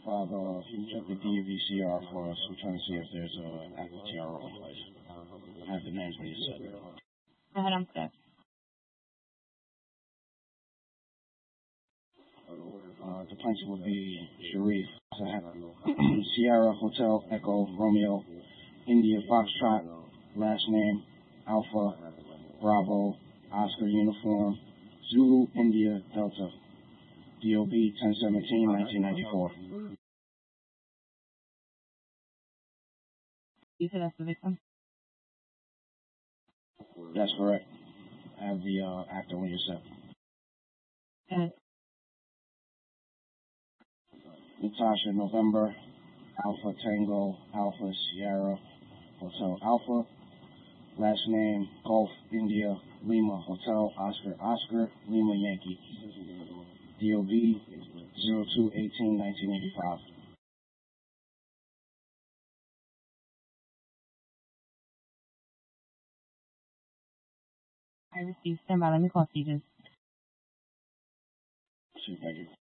Father, check the DVCR for us. We're trying to see if there's an active TRO in place. I have the names when you said. Go ahead, I'm set. The plaintiff will be Sharif Sierra Hotel Echo Romeo India Foxtrot, last name Alpha Bravo Oscar Uniform Zulu India Delta, DOB 10/17/1994. You said that's the victim? That's correct. I have the actor when you're set. And Natasha November Alpha Tango Alpha Sierra Hotel Alpha, last name Golf India Lima Hotel Oscar Lima Yankee, DOB 02/18/1985. I received. Stand by. Let me call Stevens. Thank you.